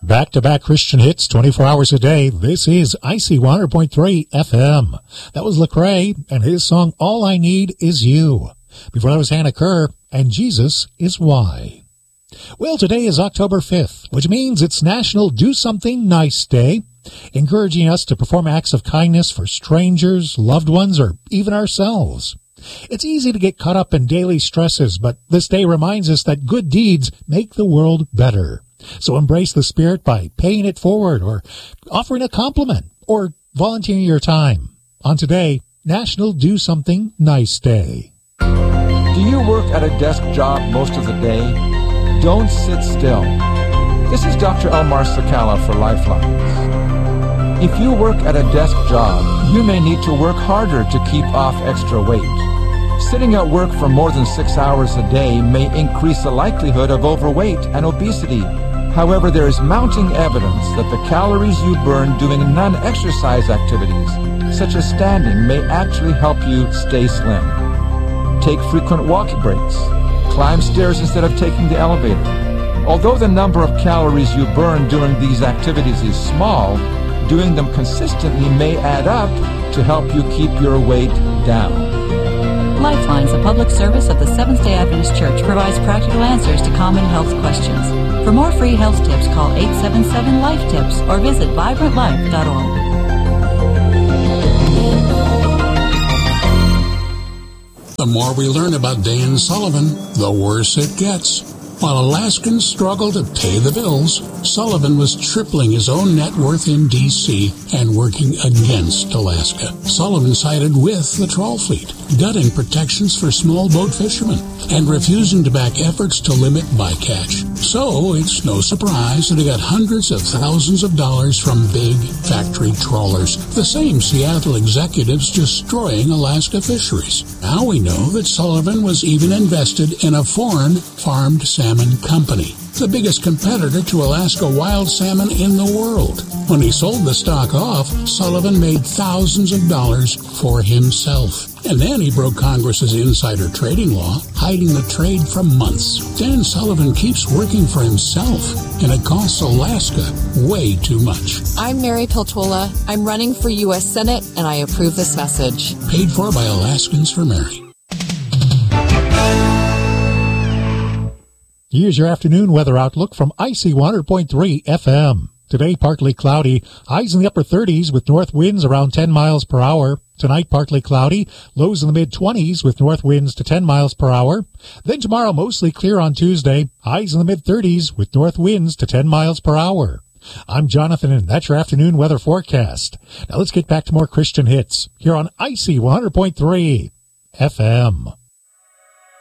Back-to-back Christian hits 24 hours a day. This is IC 100.3 FM. That was Lecrae and his song All I Need Is You. Before that was Hannah Kerr and Jesus Is Why. Well, today is October 5th, which means it's National Do Something Nice Day, encouraging us to perform acts of kindness for strangers, loved ones, or even ourselves. It's easy to get caught up in daily stresses, but this day reminds us that good deeds make the world better. So embrace the spirit by paying it forward or offering a compliment or volunteering your time on today, National Do Something Nice Day. Do you work at a desk job most of the day? Don't sit still. This is Dr. Elmar Sakala for Lifelines. If you work at a desk job, you may need to work harder to keep off extra weight. Sitting at work for more than 6 hours a day may increase the likelihood of overweight and obesity. However, there is mounting evidence that the calories you burn doing non-exercise activities, such as standing, may actually help you stay slim. Take frequent walking breaks. Climb stairs instead of taking the elevator. Although the number of calories you burn during these activities is small, doing them consistently may add up to help you keep your weight down. Lifelines, a public service of the Seventh-day Adventist Church, provides practical answers to common health questions. For more free health tips, call 877-LIFE-TIPS or visit vibrantlife.org. The more we learn about Dan Sullivan, the worse it gets. While Alaskans struggle to pay the bills, Sullivan was tripling his own net worth in D.C. and working against Alaska. Sullivan sided with the trawl fleet, gutting protections for small boat fishermen, and refusing to back efforts to limit bycatch. So it's no surprise that he got hundreds of thousands of dollars from big factory trawlers, the same Seattle executives destroying Alaska fisheries. Now we know that Sullivan was even invested in a foreign farmed salmon company, the biggest competitor to Alaska wild salmon in the world. When he sold the stock off, Sullivan made thousands of dollars for himself. And then he broke Congress's insider trading law, hiding the trade for months. Dan Sullivan keeps working for himself, and it costs Alaska way too much. I'm Mary Peltola. I'm running for U.S. Senate, and I approve this message. Paid for by Alaskans for Mary. Here's your afternoon weather outlook from IC 100.3 FM. Today, partly cloudy, highs in the upper 30s with north winds around 10 miles per hour. Tonight, partly cloudy, lows in the mid-20s with north winds to 10 miles per hour. Then tomorrow, mostly clear on Tuesday, highs in the mid-30s with north winds to 10 miles per hour. I'm Jonathan, and that's your afternoon weather forecast. Now let's get back to more Christian hits here on IC 100.3 FM.